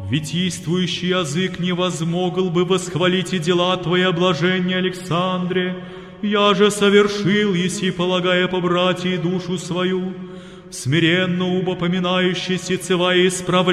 Ведь действующий язык не возмогл бы восхвалить и дела Твоя, блаженнее Александре, я же совершил, еси, полагая по братьи душу свою, смиренно убо поминающий сецева и исправляя